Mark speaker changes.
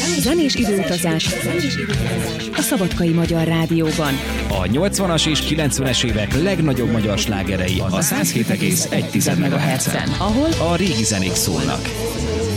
Speaker 1: Zenés időutazás a Szabadkai Magyar Rádióban.
Speaker 2: A 80-as és 90-es évek legnagyobb magyar slágerei a 107,1 MHz-en,
Speaker 1: ahol
Speaker 2: a régi zenék szólnak.